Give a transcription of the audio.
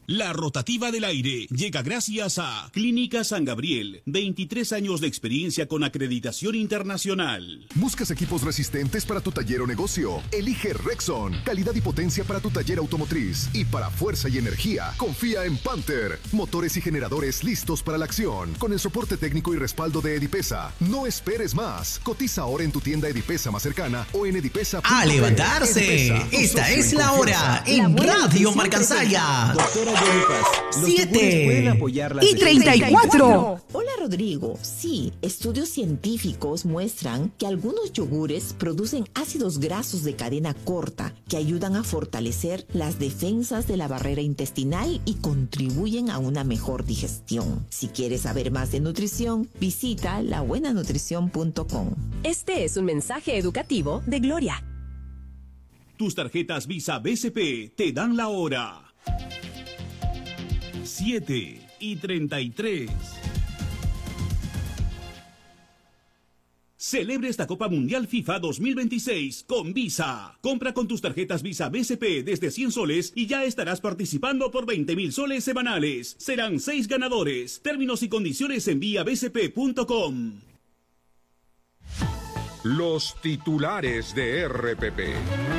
La rotativa del aire llega gracias a Clínica San Gabriel, 23 años de experiencia con acreditación internacional. ¿Buscas equipos resistentes para tu taller o negocio? Elige Rexon. Calidad y potencia para tu taller automotriz. Y para fuerza y energía, confía en Panther. Motores y generadores listos para la acción. Con el soporte técnico y respaldo de Edipesa. No esperes más. Cotiza ahora en tu tienda Edipesa más cercana o en edipesa. ¡A levantarse! Edipesa, Esta es la hora en Radio Marcansaya. 7:34. Hola Rodrigo, sí, estudios científicos muestran que algunos yogures producen ácidos grasos de cadena corta que ayudan a fortalecer las defensas de la barrera intestinal y contribuyen a una mejor digestión. Si quieres saber más de nutrición, visita labuenanutrición.com. Este es un mensaje educativo de Gloria. Tus tarjetas Visa BCP te dan la hora. 7:33. Celebre esta Copa Mundial FIFA 2026 con Visa. Compra con tus tarjetas Visa BCP desde 100 soles y ya estarás participando por 20.000 soles semanales. Serán 6 ganadores. Términos y condiciones en viabcp.com. Los titulares de RPP.